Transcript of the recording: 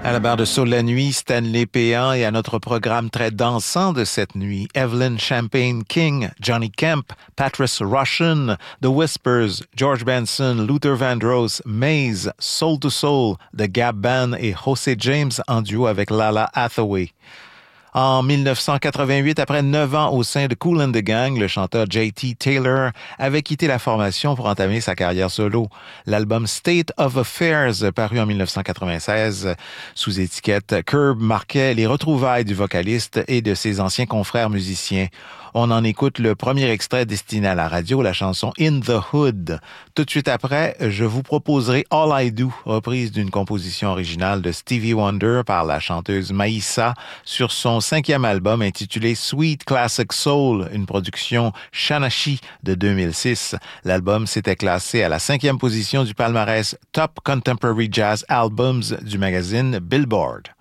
À la barre de Saut la nuit, Stanley Péan et à notre programme très dansant de cette nuit, Evelyn Champagne King, Johnny Kemp, Patrice Rushen, The Whispers, George Benson, Luther Vandross, Maze, Soul to Soul, The Gap Band et José James en duo avec Lala Hathaway. En 1988, après 9 ans au sein de Kool and the Gang, le chanteur J.T. Taylor avait quitté la formation pour entamer sa carrière solo. L'album State of Affairs, paru en 1996, sous étiquette Curb, marquait les retrouvailles du vocaliste et de ses anciens confrères musiciens. On en écoute le premier extrait destiné à la radio, la chanson In the Hood. Tout de suite après, je vous proposerai All I Do, reprise d'une composition originale de Stevie Wonder par la chanteuse Maïssa sur son 5e album intitulé Sweet Classic Soul, une production Shanashi de 2006. L'album s'était classé à la 5e position du palmarès Top Contemporary Jazz Albums du magazine Billboard.